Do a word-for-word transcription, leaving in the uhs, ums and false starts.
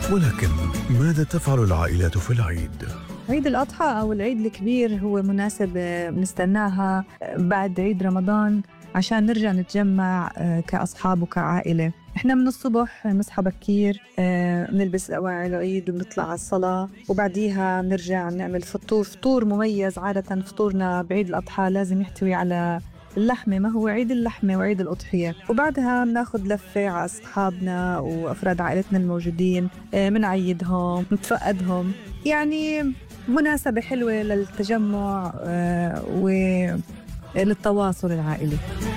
ولكن ماذا تفعل العائلات في العيد؟ عيد الأضحى أو العيد الكبير هو مناسبة بنستناها بعد عيد رمضان عشان نرجع نتجمع كأصحاب وكعائلة. إحنا من الصبح نصحى بكير، نلبس أواعي العيد وبنطلع على الصلاة، وبعديها نرجع نعمل فطور فطور مميز. عادة فطورنا بعيد الأضحى لازم يحتوي على اللحمة، ما هو عيد اللحمة وعيد الأضحية. وبعدها بناخد لفة على أصحابنا وأفراد عائلتنا الموجودين، منعيدهم نتفقدهم، يعني مناسبة حلوة للتجمع وللتواصل العائلي.